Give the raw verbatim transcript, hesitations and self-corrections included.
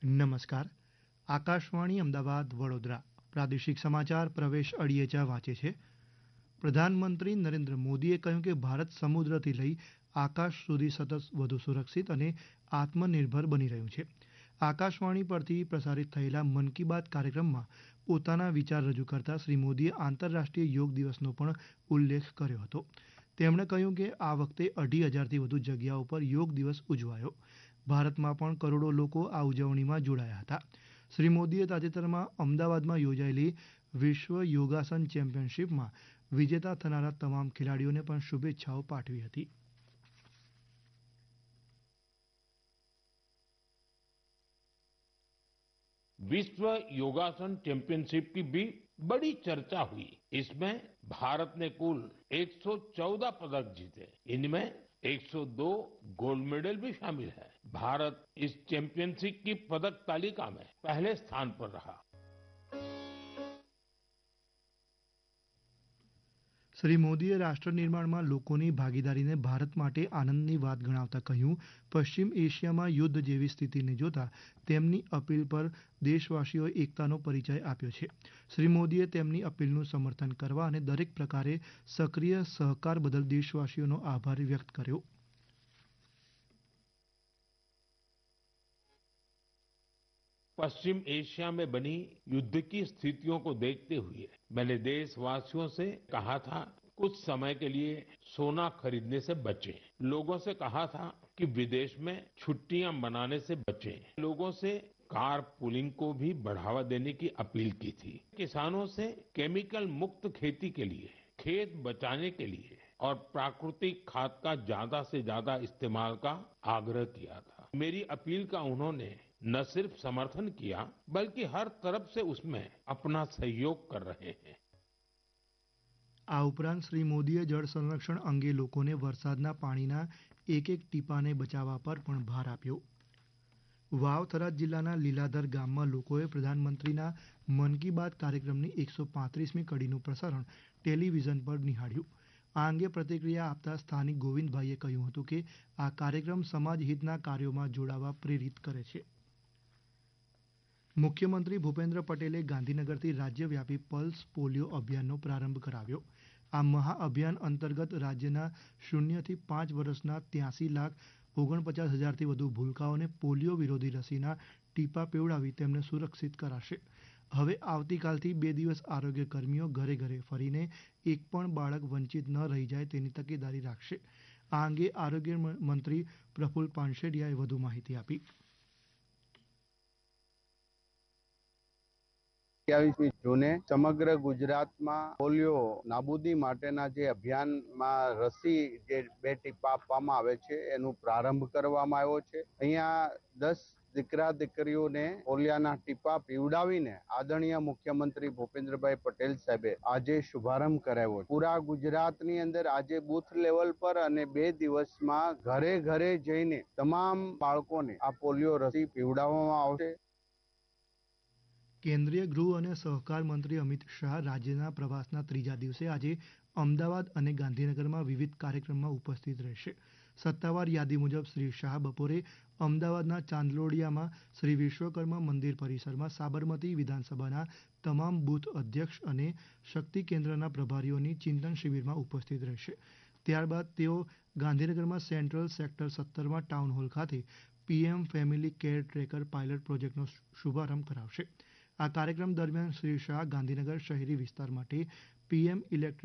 નમસ્કાર. આકાશવાણી અમદાવાદ વડોદરા પ્રાદેશિક સમાચાર પ્રવેશ અડિયેચા વાંચે છે. પ્રધાનમંત્રી નરેન્દ્ર મોદીએ કહ્યું કે ભારત સમુદ્રથી લઈ આકાશ સુધી સતત વધુ સુરક્ષિત અને આત્મનિર્ભર બની રહ્યું છે. આકાશવાણી પરથી પ્રસારિત થયેલા મન કી બાત કાર્યક્રમમાં પોતાના વિચાર રજૂ કરતા શ્રી મોદીએ આંતરરાષ્ટ્રીય યોગ દિવસનો પણ ઉલ્લેખ કર્યો હતો. તેમણે કહ્યું કે આ વખતે અઢી હજારથી વધુ જગ્યાઓ પર યોગ દિવસ ઉજવાયો. ભારતમાં પણ કરોડો લોકો આ ઉજવણીમાં જોડાયા હતા. શ્રી મોદીએ તાજેતરમાં અમદાવાદમાં યોજાયેલી વિશ્વ યોગાસન ચેમ્પિયનશિપમાં વિજેતા થનારા તમામ ખેલાડીઓને પણ શુભેચ્છાઓ પાઠવી હતી. विश्व योगासन चैंपियनशिप की भी बड़ी चर्चा हुई. इसमें भारत ने कुल एक सौ चौदह पदक जीते. इनमें एक सौ दो गोल्ड मेडल भी शामिल है. भारत इस चैंपियनशिप की पदक तालिका में पहले स्थान पर रहा. શ્રી મોદીએ રાષ્ટ્ર નિર્માણમાં લોકોની ભાગીદારીને ભારત માટે આનંદની વાત ગણાવતા કહ્યું, પશ્ચિમ એશિયામાં યુદ્ધ જેવી સ્થિતિને જોતા તેમની અપીલ પર દેશવાસીઓએ એકતાનો પરિચય આપ્યો છે. શ્રી મોદીએ તેમની અપીલનું સમર્થન કરવા અને દરેક પ્રકારે સક્રિય સહકાર બદલ દેશવાસીઓનો આભાર વ્યક્ત કર્યો. पश्चिम एशिया में बनी युद्ध की स्थितियों को देखते हुए मैंने देशवासियों से कहा था कुछ समय के लिए सोना खरीदने से बचें. लोगों से कहा था कि विदेश में छुट्टियां मनाने से बचें. लोगों से कार पुलिंग को भी बढ़ावा देने की अपील की थी. किसानों से केमिकल मुक्त खेती के लिए, खेत बचाने के लिए और प्राकृतिक खाद का ज्यादा से ज्यादा इस्तेमाल का आग्रह किया था. मेरी अपील का उन्होंने न सिर्फ समर्थन किया बल्कि हर तरफ से उसमें अपना सहयोग कर रहे हैं. આ ઉપરાંત શ્રી મોદીએ જળ સંરક્ષણ અંગે લોકોને વરસાદના પાણીના એક એક ટીપાને બચાવવા પર પણ ભાર આપ્યો. વાવ થરાદ જિલ્લાના લીલાધર ગામમાં લોકોએ પ્રધાનમંત્રીના મન કી બાત કાર્યક્રમની એકસો પાંત્રીસમી કડીનું પ્રસારણ ટેલિવિઝન પર નિહાળ્યું. આ અંગે પ્રતિક્રિયા આપતા સ્થાનિક ગોવિંદભાઈએ કહ્યું હતું કે આ કાર્યક્રમ સમાજ હિતના કાર્યોમાં જોડાવા પ્રેરિત કરે છે. મુખ્યમંત્રી ભૂપેન્દ્ર પટેલે ગાંધીનગરથી રાજ્યવ્યાપી પલ્સ પોલિયો અભિયાનનો પ્રારંભ કરાવ્યો. આ મહાઅભિયાન અંતર્ગત રાજ્યના શૂન્યથી પાંચ વર્ષના ત્યાસી લાખ ઓગણપચાસ હજારથી વધુ ભૂલકાઓને પોલિયો વિરોધી રસીના ટીપા પીવડાવી તેમને સુરક્ષિત કરાશે. હવે આવતીકાલથી બે દિવસ આરોગ્ય કર્મીઓ ઘરે ઘરે ફરીને એક પણ બાળક વંચિત ન રહી જાય તેની તકેદારી રાખશે. આ અંગે આરોગ્ય મંત્રી પ્રફુલ પાનસેરિયાએ વધુ માહિતી આપી. સત્યાવીસમી જૂને સમગ્ર ગુજરાતમાં પોલિયો નાબૂદી માટેના જે અભિયાનમાં રસી જે બે ટીપા આપવામાં આવે છે એનું પ્રારંભ કરવામાં આવ્યો છે. અહીંયા દસ દીકરા દીકરીઓને પોલિયાના ટીપા પીવડાવીને આદરણીય મુખ્યમંત્રી ભૂપેન્દ્રભાઈ પટેલ સાહેબે આજે શુભારંભ કરાવ્યો. પૂરા ગુજરાતની અંદર આજે બૂથ લેવલ પર અને બે દિવસમાં ઘરે ઘરે જઈને તમામ બાળકોને આ પોલિયો રસી પીવડાવવામાં આવશે. કેન્દ્રીય ગૃહ અને સહકાર મંત્રી અમિત શાહ રાજ્યના પ્રવાસના ત્રીજા દિવસે આજે અમદાવાદ અને ગાંધીનગરમાં વિવિધ કાર્યક્રમમાં ઉપસ્થિત રહેશે. સત્તાવાર યાદી મુજબ શ્રી શાહ બપોરે અમદાવાદના ચાંદલોડિયામાં શ્રી વિશ્વકર્મા મંદિર પરિસરમાં સાબરમતી વિધાનસભાના તમામ બૂથ અધ્યક્ષ અને શક્તિ કેન્દ્રના પ્રભારીઓની ચિંતન શિબિરમાં ઉપસ્થિત રહેશે. ત્યારબાદ તેઓ ગાંધીનગરમાં સેન્ટ્રલ સેક્ટર સત્તરમાં ટાઉન હોલ ખાતે PM family care tracker pilot પ્રોજેક્ટનો શુભારંભ કરાવશે. આ કાર્યક્રમ દરમિયાન શ્રી શાહ ગાંધીનગર શહેરી વિસ્તાર માટે પીએમ ઇલેક્ટ્રિક